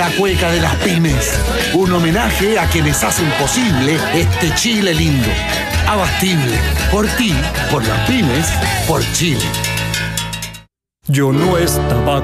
La cueca de las pymes, un homenaje a quienes hacen posible este Chile lindo. Abastible, por ti, por las pymes, por Chile. Yo no estaba